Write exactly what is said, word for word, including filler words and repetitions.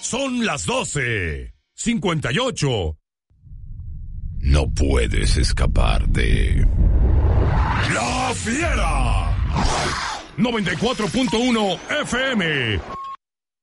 Son las doce cincuenta y ocho. No puedes escapar de La Fiera. noventa y cuatro punto uno F M.